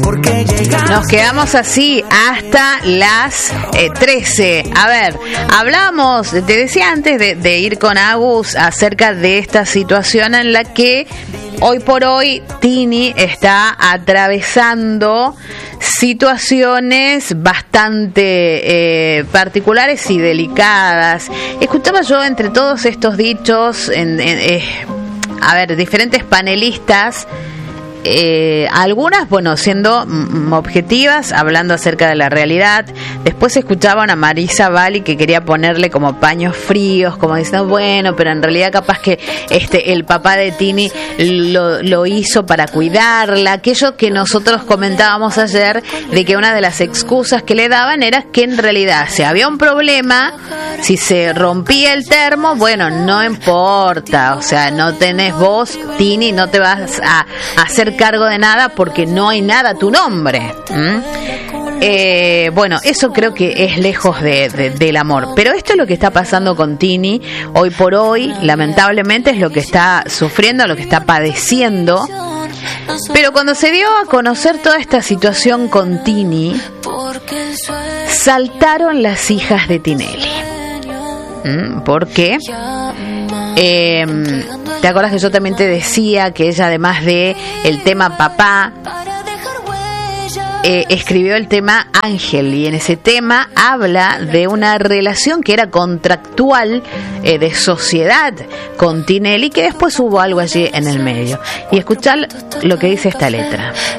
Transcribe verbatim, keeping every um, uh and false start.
Nos quedamos así hasta las eh, trece. A ver, hablamos, te decía antes de, de ir con Agus acerca de esta situación en la que hoy por hoy Tini está atravesando situaciones bastante eh, particulares y delicadas. Escuchaba yo entre todos estos dichos, en, en, eh, a ver, diferentes panelistas. Eh, algunas, bueno, siendo mm, objetivas, hablando acerca de la realidad. Después escuchaban a Marisa Bali que quería ponerle como paños fríos, como diciendo, bueno, pero en realidad capaz que este el papá de Tini lo, lo hizo para cuidarla. Aquello que nosotros comentábamos ayer, de que una de las excusas que le daban era que en realidad si había un problema, si se rompía el termo, bueno, no importa, o sea, no tenés vos, Tini, no te vas a, a hacer cargo de nada porque no hay nada a tu nombre. ¿Mm? Eh, bueno, eso creo que es lejos de, de, del amor. Pero esto es lo que está pasando con Tini hoy por hoy, lamentablemente es lo que está sufriendo, lo que está padeciendo. Pero cuando se dio a conocer toda esta situación con Tini, saltaron las hijas de Tinelli. ¿Mm? ¿Por qué? Eh, ¿Te acuerdas que yo también te decía que ella, además de el tema papá, eh, escribió el tema Ángel? Y en ese tema habla de una relación que era contractual, eh, de sociedad con Tinelli, que después hubo algo allí en el medio. Y escuchar lo que dice esta letra.